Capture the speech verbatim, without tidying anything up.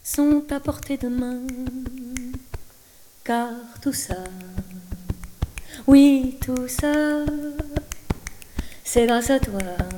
sont à portée de main, car tout ça, oui tout ça, c'est grâce à toi.